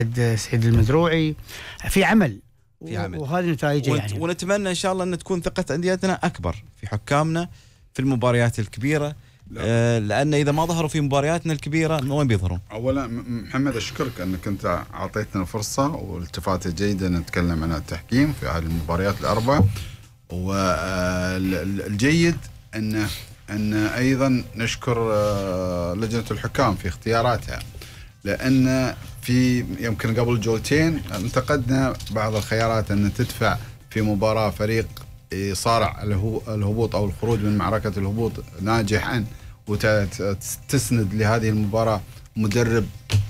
سعيد المزروعي، في عمل وهذه نتائجه يعني. ونتمنى ان شاء الله ان تكون ثقة انديتنا اكبر في حكامنا في المباريات الكبيرة، لان اذا ما ظهروا في مبارياتنا الكبيرة وين بيظهرون؟ اولا محمد اشكرك انك انت اعطيتنا فرصة والتفاتة جيدة نتكلم عن التحكيم في هذه المباريات الاربع. والجيد ان ايضا نشكر لجنة الحكام في اختياراتها، لان في يمكن قبل جولتين انتقدنا بعض الخيارات ان تدفع في مباراة فريق يصارع الهبوط او الخروج من معركة الهبوط ناجحا وتسند لهذه المباراة مدرب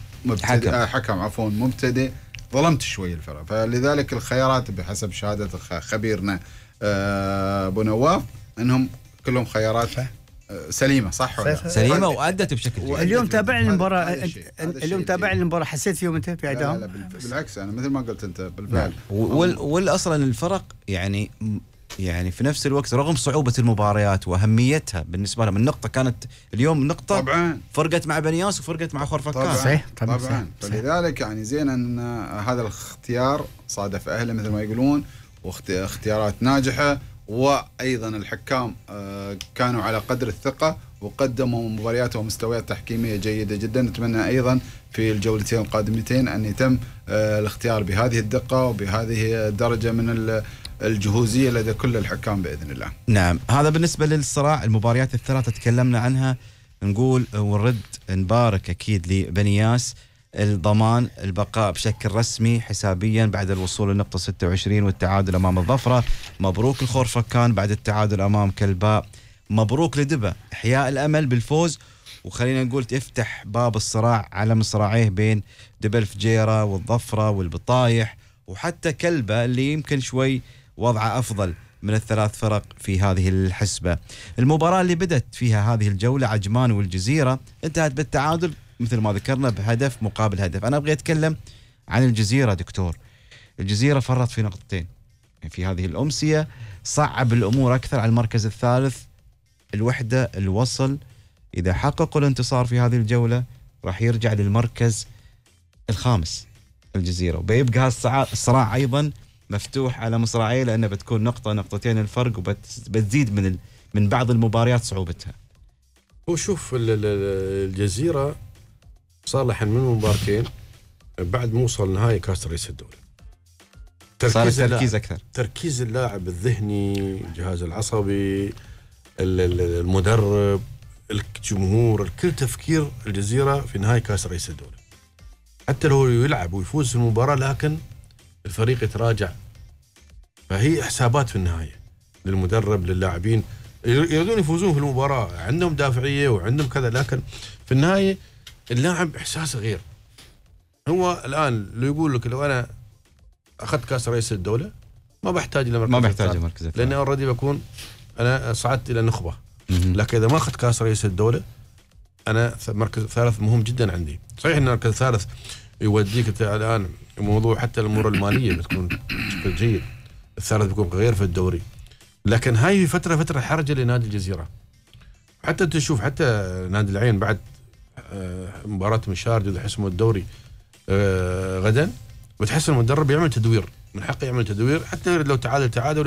حكم مبتدئ، ظلمت شوي الفرق. فلذلك الخيارات بحسب شهادة خبيرنا ابو نواف انهم كلهم خيارات سليمة، صح ولا؟ سليمة وأدت بشكل جيد. اليوم تابعني المباراة، اليوم تابعني المباراة، حسيت فيهم أنت في أدائهم؟ لا بالعكس، أنا مثل ما قلت أنت بالفعل. والأصلا الفرق يعني في نفس الوقت رغم صعوبة المباريات وأهميتها بالنسبة لهم، النقطة كانت اليوم نقطة طبعا فرقت مع بنياس وفرقت مع خورفكان. صحيح طبعا. فلذلك يعني زين أن هذا الاختيار صادف أهله مثل ما يقولون، واختيارات ناجحة، وأيضا الحكام كانوا على قدر الثقة وقدموا مباريات ومستويات تحكيمية جيدة جدا. نتمنى أيضا في الجولتين القادمتين أن يتم الاختيار بهذه الدقة وبهذه الدرجة من الجهوزية لدى كل الحكام بإذن الله. نعم، هذا بالنسبة للصراع. المباريات الثلاثة تكلمنا عنها، نقول ونرد نبارك أكيد لبنياس الضمان البقاء بشكل رسمي حسابيا بعد الوصول لنقطة 26 والتعادل أمام الظفرة. مبروك الخورفكان بعد التعادل أمام كلباء. مبروك لدبا إحياء الأمل بالفوز، وخلينا نقول تفتح باب الصراع على مصراعيه بين دبا الفجيرة والظفرة والبطايح وحتى كلبة اللي يمكن شوي وضعه أفضل من الثلاث فرق في هذه الحسبة. المباراة اللي بدت فيها هذه الجولة عجمان والجزيرة انتهت بالتعادل مثل ما ذكرنا بهدف مقابل هدف. أنا أبغى أتكلم عن الجزيرة دكتور. الجزيرة فرط في نقطتين في هذه الأمسية، صعب الأمور أكثر على المركز الثالث. الوحدة الوصل إذا حققوا الانتصار في هذه الجولة راح يرجع للمركز الخامس الجزيرة، وبيبقى الصراع أيضا مفتوح على مصراعيه، لأنه بتكون نقطة نقطتين الفرق، وبتزيد من بعض المباريات صعوبتها. وشوف الجزيرة صار له من مباراتين بعد موصل نهائي كاس رئيس الدولة، تركيز أكثر، تركيز اللاعب الذهني، الجهاز العصبي، المدرب، الجمهور، الكل تفكير الجزيرة في نهائي كاس رئيس الدولة. حتى لو يلعب ويفوز في المباراة لكن الفريق يتراجع، فهي حسابات في النهاية للمدرب للاعبين، يريدون يفوزون في المباراة، عندهم دافعية وعندهم كذا، لكن في النهاية اللاعب إحساسه غير. هو الآن لو يقول لك لو أنا أخذت كاس رئيس الدولة ما بحتاج لمركز لأن أوريدي بكون أنا صعدت إلى النخبة. لكن إذا ما أخذت كاس رئيس الدولة أنا مركز ثالث مهم جدا عندي. صحيح أن المركز الثالث يوديك الآن موضوع حتى الأمور المالية بتكون بشكل جيد، الثالث بيكون غير في الدوري، لكن هاي فترة حرجة لنادي الجزيرة. حتى تشوف حتى نادي العين بعد مباراة مشارج إذا حسموا الدوري غدا، بتحس المدرب يعمل تدوير، من حقه يعمل تدوير، حتى لو تعادل